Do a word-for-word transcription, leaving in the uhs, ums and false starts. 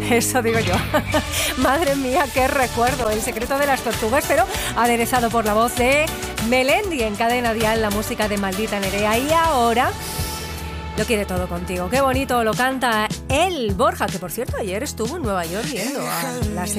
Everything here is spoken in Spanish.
Eso digo yo. Madre mía, qué recuerdo. El secreto de las tortugas, pero aderezado por la voz de Melendi en Cadena Dial, la música de Maldita Nerea. Y ahora lo quiere todo contigo. Qué bonito lo canta el Borja, que por cierto ayer estuvo en Nueva York viendo a las